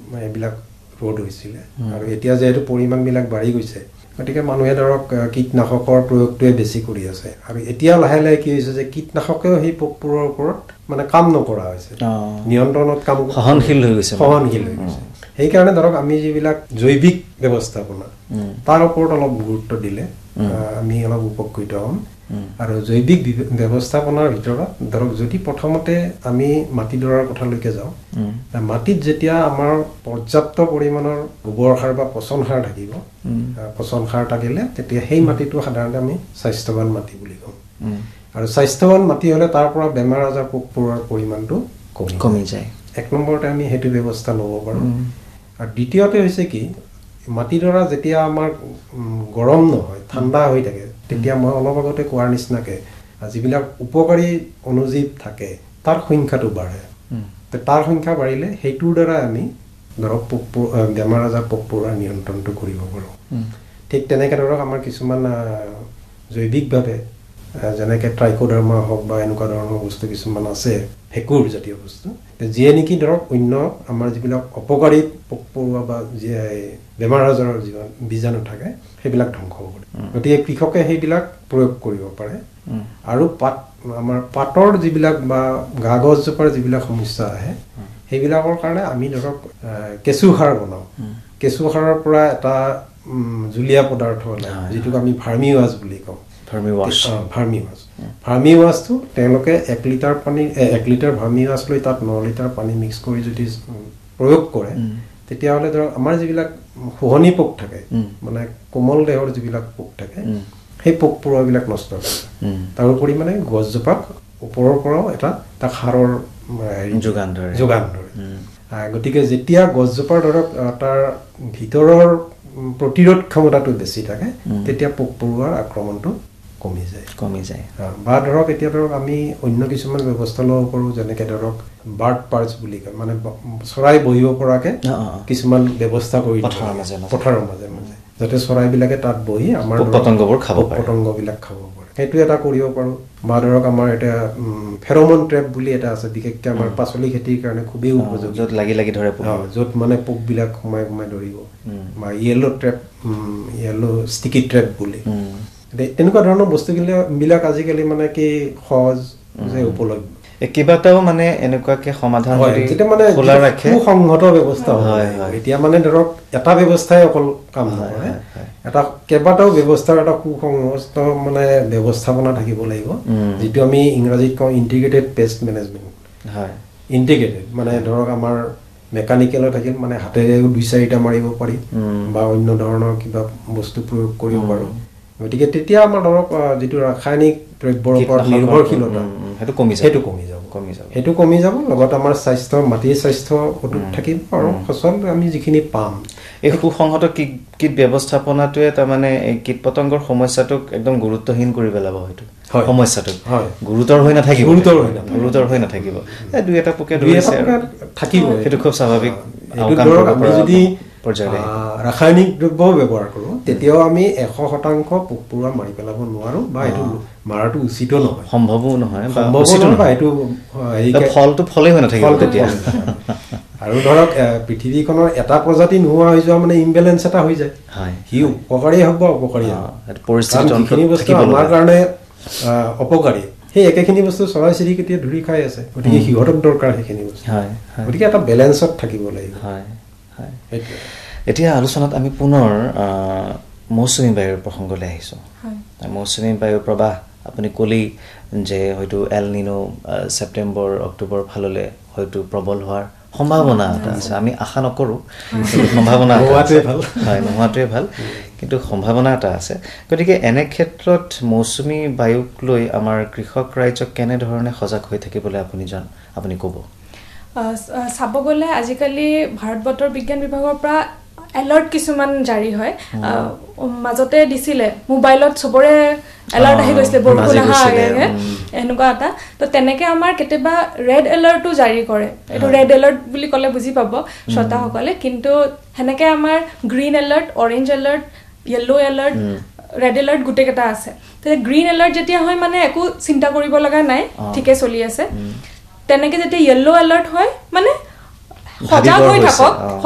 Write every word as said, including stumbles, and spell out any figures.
এইবিলাক ৰোধ হৈছিল আৰু এতিয়া যেহেতু পৰিমাণবিলাক বাঢ়ি গৈছে গতিকে মানুহে ধৰক কীটনাশকৰ প্ৰয়োগটোৱে বেছি কৰি আছে আৰু এতিয়া লাহে লাহে কি হৈছে যে কীটনাশকেও সেই পোকবোৰৰ ওপৰত মানে কাম নকৰা হৈছে নিয়ন্ত্ৰণত কাম সহনশীল হৈ গৈছে সহনশীল হৈ গৈছে সেইকাৰণে ধৰক আমি যিবিলাক জৈৱিক ব্যৱস্থাপনা তাৰ ওপৰত অলপ গুৰুত্ব দিলে আমি অলপ উপকৃত হ'ম আৰু জৈৱিক ব্যৱস্থাপনাৰ ভিতৰত ধৰক যদি প্ৰথমতে আমি মাটিডৰাৰ কথালৈকে যাওঁ মাটিত যেতিয়া আমাৰ পৰ্যাপ্ত পৰিমাণৰ গোবৰ সাৰ বা পচন সাৰ থাকিব পচন সাৰ থাকিলে তেতিয়া সেই মাটিটো সাধাৰণতে আমি স্বাস্থ্যৱান মাটি বুলি কওঁ আৰু স্বাস্থ্যৱান মাটি হ'লে তাৰ পৰা বেমাৰ আজাৰ পোক পৰুৱাৰ পৰিমাণটো কমি যায় এক নম্বৰতে আমি সেইটো ব্যৱস্থা ল'ব পাৰোঁ আৰু দ্বিতীয়তে হৈছে কি মাটিডৰা যেতিয়া আমাৰ গৰম নহয় ঠাণ্ডা হৈ থাকে তেতিয়া মই অলপ আগতে কোৱাৰ নিচিনাকে যিবিলাক উপকাৰী অনুজীৱ থাকে তাৰ সংখ্যাটো বাঢ়ে তাৰ সংখ্যা বাঢ়িলে সেইটোৰ দ্বাৰা আমি ধৰক পোক বেমাৰ আজাৰ পোক পৰুৱাৰ নিয়ন্ত্ৰণটো কৰিব পাৰোঁ ঠিক তেনেকৈ ধৰক আমাৰ কিছুমান জৈৱিকভাৱে যেনেকৈ ট্ৰাইকোডাৰ্মা হওক বা এনেকুৱা ধৰণৰ বস্তু কিছুমান আছে ভেঁকুৰ জাতীয় বস্তু যিয়ে নেকি ধৰক অন্য আমাৰ যিবিলাক অপকাৰী পোক পৰুৱা বা বেমাৰ আজাৰৰ যিমান বীজাণু থাকে সেইবিলাক ধ্বংস কৰে গতিকে কৃষকে সেইবিলাক প্ৰয়োগ কৰিব পাৰে আৰু পাত আমাৰ পাতৰ যিবিলাক বা গা গছজোপাৰ যিবিলাক সমস্যা আহে সেইবিলাকৰ কাৰণে আমি ধৰক কেঁচু সাৰ বনাওঁ কেঁচু সাৰৰ পৰা এটা জুলীয়া পদাৰ্থ ওলায় যিটোক আমি ভাৰ্মি ৱাছ বুলি কওঁ ভাৰ্মি ৱাছ ভাৰ্মি ৱাছ ভাৰ্মি ৱাছটো তেওঁলোকে এক লিটাৰ পানী এক লিটাৰ ভাৰ্মি ৱাছ লৈ তাত ন লিটাৰ পানী মিক্স কৰি যদি প্ৰয়োগ কৰে তেতিয়াহ'লে ধৰক আমাৰ যিবিলাক শুহনি পোক থাকে মানে কোমল দেহৰ যিবিলাক পোক থাকে সেই পোক পৰুৱাবিলাক নষ্ট কৰে তাৰোপৰি মানে গছজোপাক ওপৰৰ পৰাও এটা তাক সাৰৰ যোগান ধৰে যোগান ধৰে গতিকে যেতিয়া গছজোপাৰ ধৰক তাৰ ভিতৰৰ প্ৰতিৰোধ ক্ষমতাটো বেছি থাকে তেতিয়া পোক পৰুৱাৰ আক্ৰমণটো কমি যায় কমি যায় বা ধৰক এতিয়া ধৰক আমি অন্য কিছুমান ব্যৱস্থা ল'ব পাৰোঁ যেনেকৈ ধৰক বাৰ্ড পাৰ্চ বুলি কয় মানে চৰাই বহিব পৰাকৈ কিছুমান ব্যৱস্থা কৰি পথাৰৰ মাজে পথাৰৰ মাজে মাজে যাতে চৰাইবিলাকে তাত বহি আমাৰ পতংগবোৰ খাব পাৰে পতংগবিলাক খাব পাৰে সেইটো এটা কৰিব পাৰোঁ বা ধৰক আমাৰ এতিয়া ফেৰমন ট্ৰেপ বুলি এটা আছে বিশেষকৈ আমাৰ পাচলি খেতিৰ কাৰণে খুবেই উপযোগী য'ত লাগি লাগি ধৰে য'ত মানে পোকবিলাক সোমাই সোমাই ধৰিব বা য়েল্ল' ট্ৰেপ য়েল্ল' ষ্টিকি ট্ৰেপ বুলি তেনেকুৱা ধৰণৰ বস্তুবিলাক আজিকালি মানে কি সহজ যে উপলব্ধ কেইবাটাও মানে এনেকুৱাকে সমাধান মানে সুসংহত ব্যৱস্থা হয় এতিয়া মানে ধৰক এটা ব্যৱস্থাই অকল কাম নকৰে এটা কেইবাটাও ব্যৱস্থাৰ এটা সুসংহত মানে ব্যৱস্থাপনা থাকিব লাগিব যিটো আমি ইংৰাজীত কওঁ ইণ্টিগ্ৰেটেড পেষ্ট মেনেজমেণ্ট হয় ইণ্টিগ্ৰেটেড মানে ধৰক আমাৰ মেকানিকেলো থাকিল মানে হাতেৰেও দুই চাৰিটা মাৰিব পাৰি বা অন্য ধৰণৰ কিবা বস্তু প্ৰয়োগ কৰিব পাৰোঁ গতিকে তেতিয়া আমাৰ ধৰক যিটো ৰাসায়নিক দ্ৰব্যৰ ওপৰত নিৰ্ভৰশীলতা সেইটো কমি যায় সেইটো কমি যাব কমি যাব সেইটো কমি যাব লগত আমাৰ স্বাস্থ্য মাটিৰ স্বাস্থ্য অটুট থাকিব আৰু ফচল আমি যিখিনি পাম এই সুসংহত কীট ব্যৱস্থাপনাটোৱে তাৰমানে এই কীট পতংগৰ সমস্যাটোক একদম গুৰুত্বহীন কৰি পেলাব হয়তো সমস্যাটো গুৰুতৰ হৈ নাথাকিব গুৰুতৰ হৈ গুৰুতৰ হৈ নাথাকিব এই দুই এটা পোকে ধৰিছে থাকিব সেইটো খুব স্বাভাৱিক আমি যদি ৰাসায়নিক দ্ৰব্য ব্যৱহাৰ কৰোঁ তেতিয়াও আমি এশ শতাংশ পোক পৰুৱা মাৰি পেলাব নোৱাৰোঁ বা এইটো মাৰাটো উচিতো নহয় সম্ভৱো নহয় সম্ভৱো নহয় এইটো ফলটো ফলেই হৈ নাথাকিব তেতিয়া আৰু ধৰক পৃথিৱীখনৰ এটা প্ৰজাতি নোহোৱা হৈ যোৱা মানে ইমবেলেঞ্চ এটা হৈ যায় সি উপকাৰী হওক বা অপকাৰী হওক আমাৰ কাৰণে অপকাৰী সেই একেখিনি বস্তু চৰাই চিৰিকটিয়ে ধৰি খাই আছে গতিকে সিহঁতক দৰকাৰ সেইখিনি বস্তু গতিকে এটা বেলেঞ্চত থাকিব লাগিব এতিয়া আলোচনাত আমি পুনৰ মৌচুমী বায়ুৰ প্ৰসংগলৈ আহিছোঁ মৌচুমী বায়ুৰ প্ৰবাহ আপুনি ক'লেই যে হয়তো এল নিনো ছেপ্টেম্বৰ অক্টোবৰ ফাললৈ হয়তো প্ৰবল হোৱাৰ সম্ভাৱনা এটা আছে আমি আশা নকৰোঁ সম্ভাৱনা নোহোৱাটোৱে ভাল হয় নোহোৱাটোৱে ভাল কিন্তু সম্ভাৱনা এটা আছে গতিকে এনে ক্ষেত্ৰত মৌচুমী বায়ুক লৈ আমাৰ কৃষক ৰাইজক কেনেধৰণে সজাগ হৈ থাকিবলৈ আপুনি জান আপুনি ক'ব চাব গ'লে আজিকালি ভাৰত বতৰ বিজ্ঞান বিভাগৰ পৰা এলাৰ্ট কিছুমান জাৰি হয় মাজতে দিছিলে মোবাইলত চবৰে এলাৰ্ট আহি গৈছিলে বৰষুণ অহা আগে আগে এনেকুৱা এটা তো তেনেকৈ আমাৰ কেতিয়াবা ৰেড এলাৰ্টো জাৰি কৰে এইটো ৰেড এলাৰ্ট বুলি ক'লে বুজি পাব শ্ৰোতাসকলে কিন্তু সেনেকৈ আমাৰ green alert orange alert yellow' alert red alert গোটেইকেইটা আছে তেতিয়া গ্ৰীণ এলাৰ্ট যেতিয়া হয় মানে একো চিন্তা কৰিব লগা নাই ঠিকে চলি আছে তেনেকৈ যেতিয়া য়েল্ল' এলাৰ্ট হয় মানে সজাগ হৈ থাকক